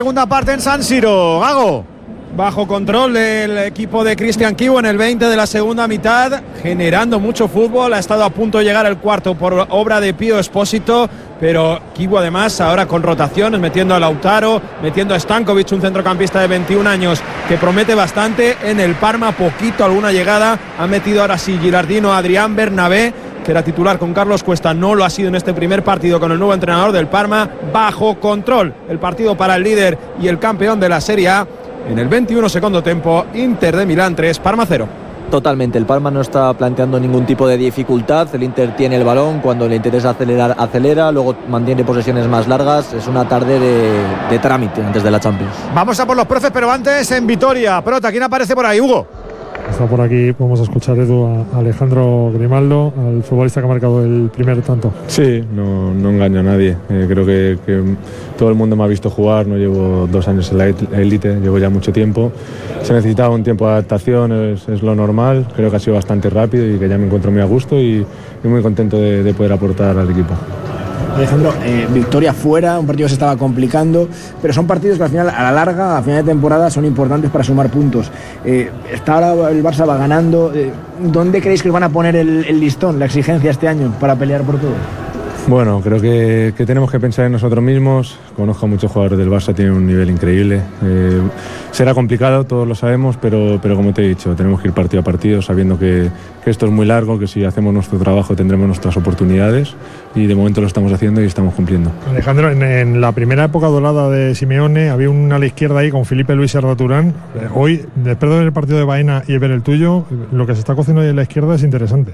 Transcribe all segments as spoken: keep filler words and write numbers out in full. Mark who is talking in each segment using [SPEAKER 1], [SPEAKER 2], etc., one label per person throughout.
[SPEAKER 1] Segunda parte en San Siro. Gago. Bajo control del equipo de Cristian Chivo en el veinte de la segunda mitad, generando mucho fútbol. Ha estado a punto de llegar el cuarto por obra de Pío Expósito, pero Chivo además ahora con rotaciones, metiendo a Lautaro, metiendo a Stankovic, un centrocampista de veintiún años que promete bastante. En el Parma poquito, alguna llegada. Ha metido ahora sí Gilardino, Adrián Bernabé, que era titular con Carlos Cuesta, no lo ha sido en este primer partido con el nuevo entrenador del Parma. Bajo control el partido para el líder y el campeón de la Serie A. En el veintiuno segundo tiempo, Inter de Milán tres, Parma cero.
[SPEAKER 2] Totalmente, el Parma no está planteando ningún tipo de dificultad. El Inter tiene el balón, cuando le interesa acelerar, acelera, luego mantiene posesiones más largas. Es una tarde de, de trámite antes de la Champions.
[SPEAKER 1] Vamos a por los profes, pero antes en Vitoria. Prota, ¿quién aparece por ahí, Hugo?
[SPEAKER 3] Está por aquí, vamos a escuchar, Edu, a Alejandro Grimaldo, al futbolista que ha marcado el primer tanto.
[SPEAKER 4] Sí, no, no engaño a nadie. Eh, creo que, que todo el mundo me ha visto jugar. No llevo dos años en la élite, llevo ya mucho tiempo. Se necesitaba un tiempo de adaptación, es, es lo normal. Creo que ha sido bastante rápido y que ya me encuentro muy a gusto y, y muy contento de, de poder aportar al equipo.
[SPEAKER 5] Alejandro, eh, victoria fuera, un partido que se estaba complicando, pero son partidos que al final, a la larga, a final de temporada, son importantes para sumar puntos. Eh, está ahora el Barça va ganando. Eh, ¿Dónde creéis que os van a poner el, el listón, la exigencia este año para pelear por todo?
[SPEAKER 4] Bueno, creo que, que tenemos que pensar en nosotros mismos. Conozco a muchos jugadores del Barça, tienen un nivel increíble. Eh, será complicado, todos lo sabemos, pero, pero como te he dicho, tenemos que ir partido a partido sabiendo que, que esto es muy largo, que si hacemos nuestro trabajo tendremos nuestras oportunidades y de momento lo estamos haciendo y estamos cumpliendo.
[SPEAKER 3] Alejandro, en, en la primera época dorada de Simeone había una a la izquierda ahí con Felipe Luis y Arda Turán. Eh, hoy, después de ver el partido de Baena y ver el tuyo, lo que se está cociendo ahí en la izquierda es interesante.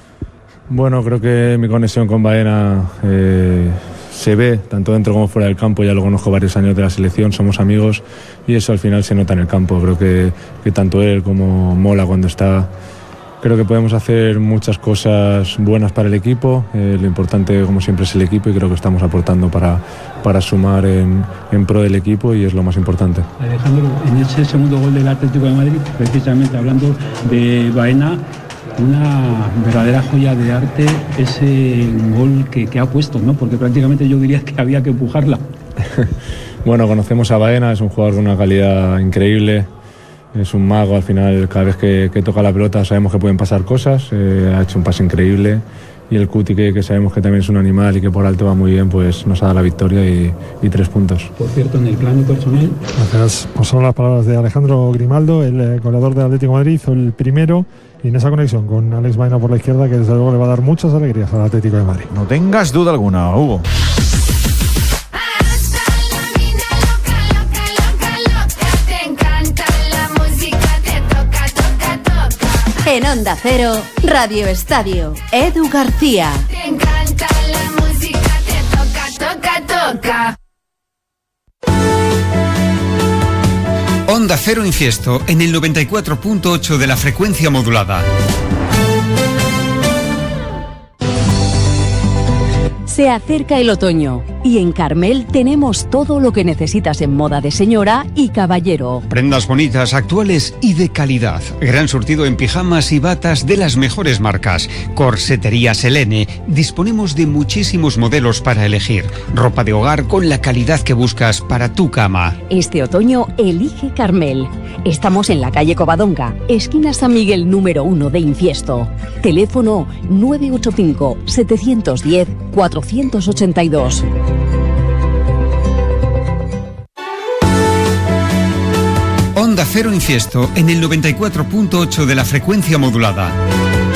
[SPEAKER 4] Bueno, creo que mi conexión con Baena eh, se ve tanto dentro como fuera del campo. Ya lo conozco varios años de la selección, somos amigos y eso al final se nota en el campo. Creo que, que tanto él como Mola cuando está, creo que podemos hacer muchas cosas buenas para el equipo. Eh, lo importante, como siempre, es el equipo y creo que estamos aportando para, para sumar en, en pro del equipo y es lo más importante.
[SPEAKER 6] Alejandro, en ese segundo gol del Atlético de Madrid, precisamente hablando de Baena, una verdadera joya de arte ese gol que, que ha puesto, ¿no? Porque prácticamente yo diría que había que empujarla.
[SPEAKER 4] Bueno, conocemos a Baena, es un jugador con una calidad increíble, es un mago. Al final, cada vez que, que toca la pelota sabemos que pueden pasar cosas. Eh, ha hecho un pase increíble y el Cuti, que, que sabemos que también es un animal y que por alto va muy bien, pues nos ha dado la victoria y, y tres puntos.
[SPEAKER 6] Por cierto, en el plano personal...
[SPEAKER 3] Gracias. Pues son las palabras de Alejandro Grimaldo, el eh, goleador del Atlético de Madrid, hizo el primero. Y en esa conexión con Alex Baena por la izquierda, que desde luego le va a dar muchas alegrías al Atlético de Madrid.
[SPEAKER 1] No tengas duda alguna, Hugo.
[SPEAKER 7] En Onda Cero, Radio Estadio, Edu García.
[SPEAKER 8] Te encanta la música, te toca, toca, toca.
[SPEAKER 9] Onda Cero Infiesto en el noventa y cuatro punto ocho de la frecuencia modulada.
[SPEAKER 7] Se acerca el otoño y en Carmel tenemos todo lo que necesitas en moda de señora y caballero.
[SPEAKER 9] Prendas bonitas, actuales y de calidad. Gran surtido en pijamas y batas de las mejores marcas. Corsetería Selene. Disponemos de muchísimos modelos para elegir. Ropa de hogar con la calidad que buscas para tu cama.
[SPEAKER 7] Este otoño elige Carmel. Estamos en la calle Covadonga, esquina San Miguel número uno de Infiesto. Teléfono nueve ocho cinco, siete uno cero, cuatro ocho dos.
[SPEAKER 9] Onda Cero Infiesto en el noventa y cuatro punto ocho de la frecuencia modulada.